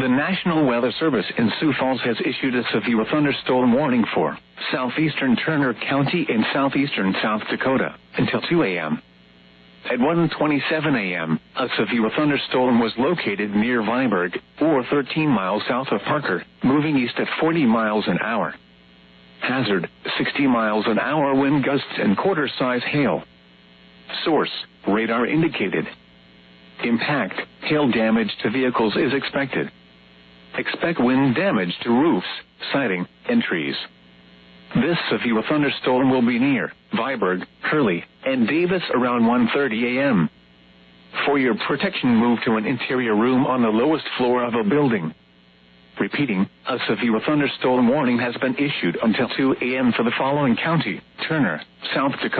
The National Weather Service in Sioux Falls has issued a severe thunderstorm warning for southeastern Turner County and southeastern South Dakota until 2 a.m. At 1:27 a.m., a severe thunderstorm was located near Viborg, or 13 miles south of Parker, moving east at 40 miles an hour. Hazard, 60 miles an hour wind gusts and quarter-size hail. Source, radar indicated. Impact, hail damage to vehicles is expected. Expect wind damage to roofs, siding, and trees. This severe thunderstorm will be near Viborg, Hurley, and Davis around 1:30 a.m. For your protection, move to an interior room on the lowest floor of a building. Repeating, a severe thunderstorm warning has been issued until 2 a.m. for the following county: Turner, South Dakota.